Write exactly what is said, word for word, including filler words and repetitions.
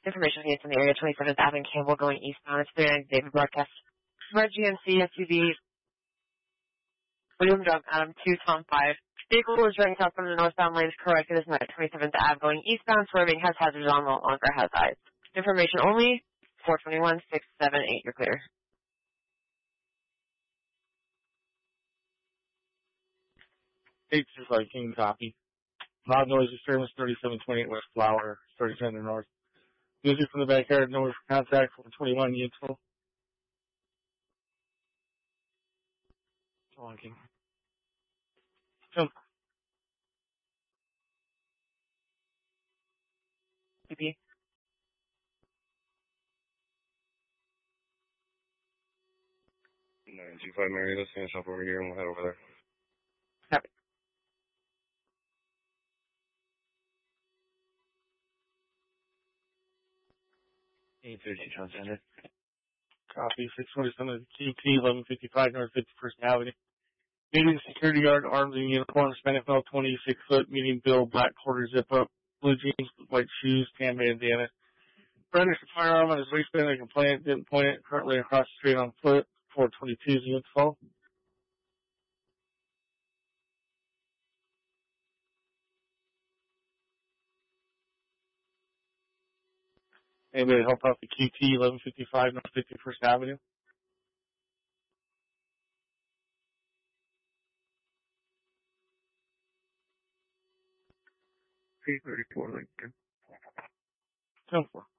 Information needs in the area, twenty-seventh Avenue, Campbell, going eastbound. It's clear David broadcast. Red G M C S U V, William Drug, Adam two, Tom five. Vehicle is running south from the northbound lanes, correct. It is not twenty-seventh Avenue, going eastbound, swerving, has hazards on, no longer has eyes. Information only, four twenty-one, six seven eight, you're clear. Eight is like King copy. Loud noise disturbance, thirty-seven twenty-eight West Flower, thirty-seven North. Music from the backyard, north contact, four twenty-one, Unitil. Talking. Jump. P P. nine two five Mary, let's finish up over here and we'll head over there. Copy. eight fifty, transcended. Copy, six twenty-seven, Q T, eleven fifty-five North fifty-first Avenue. Meeting security guard, armed in uniform, Hispanic male, twenty-six foot, medium build, black quarter zip up, blue jeans, white shoes, tan bandana. Brandished a firearm on his waistband, a complainant didn't point it, currently across the street on foot, four twenty-two is unit fall. Anybody help out the Q T, eleven fifty-five North fifty-first Avenue? three thirty-four Lincoln. ten four.